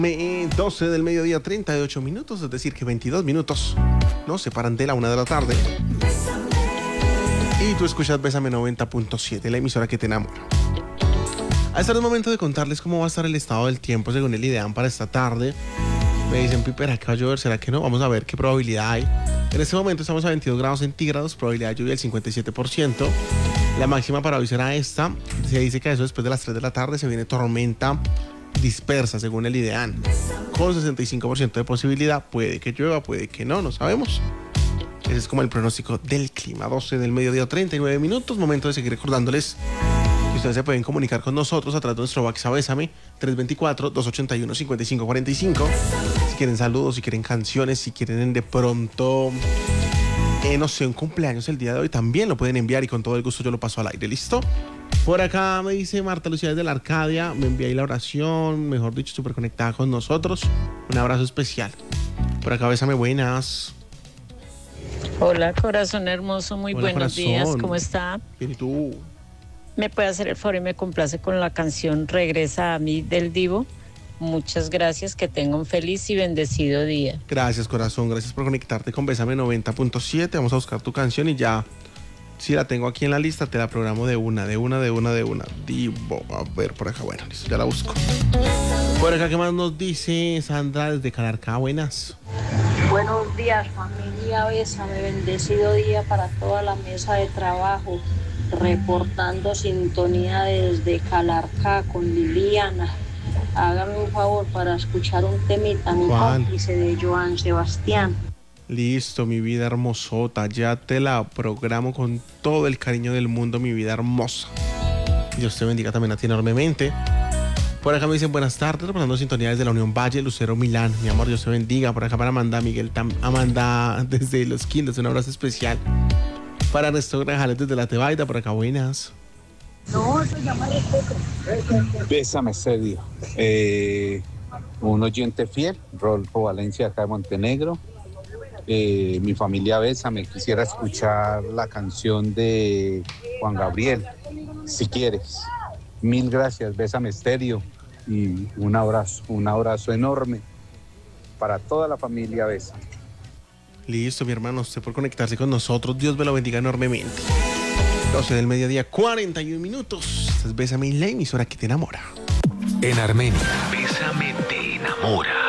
12 del mediodía, 38 minutos, es decir que 22 minutos nos separan de la 1 de la tarde. Y tú escuchas Bésame 90.7, la emisora que te enamora. A este es el momento de contarles cómo va a estar el estado del tiempo según el IDEAM para esta tarde. Me dicen, Piper, ¿será que va a llover? ¿Será que no? Vamos a ver qué probabilidad hay. En este momento estamos a 22 grados centígrados, probabilidad de lluvia del 57%. La máxima para hoy será esta. Se dice que eso después de las 3 de la tarde se viene tormenta dispersa según el IDEAM, con 65% de posibilidad. Puede que llueva, puede que no, no sabemos. Ese es como el pronóstico del clima. 12 del mediodía, 39 minutos. Momento de seguir recordándoles que ustedes se pueden comunicar con nosotros a través de nuestro WhatsApp Bésame 324-281-5545. Si quieren saludos, si quieren canciones, si quieren de pronto no sé, un cumpleaños el día de hoy, también lo pueden enviar y con todo el gusto yo lo paso al aire. ¿Listo? Por acá me dice Marta Lucía desde la Arcadia, me envía ahí la oración, mejor dicho, súper conectada con nosotros. Un abrazo especial. Por acá, Bésame, buenas. Hola, corazón hermoso, muy Hola, buenos corazón. días, ¿cómo está? Bien, ¿y tú? ¿Me puede hacer el favor y me complace con la canción Regresa a mí del Divo? Muchas gracias, que tenga un feliz y bendecido día. Gracias, corazón, gracias por conectarte con Bésame 90.7. Vamos a buscar tu canción y ya, si la tengo aquí en la lista, te la programo de una. Divo, a ver, por acá, bueno, listo, ya la busco. Por acá, ¿qué más nos dice Sandra desde Calarcá? Buenas. Buenos días, familia Bésame, bendecido día para toda la mesa de trabajo. Reportando sintonía desde Calarcá con Liliana. Hágame un favor para escuchar un temita, mi cómplice de Joan Sebastián. Listo, mi vida hermosota, ya te la programo con todo el cariño del mundo, mi vida hermosa. Dios te bendiga también a ti enormemente. Por acá me dicen buenas tardes, reportando sintonía desde la Unión Valle, Lucero Milán. Mi amor, Dios te bendiga. Por acá para Amanda Miguel, Amanda desde Los Quintos, un abrazo especial. Para Ernesto Grajales desde La Tebaida, por acá buenas. No, se llama respeto. Bésame, Sergio. Un oyente fiel, Rodolfo Valencia, acá de Montenegro. Mi familia Bésame, quisiera escuchar la canción de Juan Gabriel, si quieres. Mil gracias, Bésame Estéreo, y un abrazo enorme para toda la familia Bésame. Listo, mi hermano, usted por conectarse con nosotros, Dios me lo bendiga enormemente. 12 del mediodía, 41 minutos. Esta es Bésame, la emisora que te enamora. En Armenia, Bésame te enamora.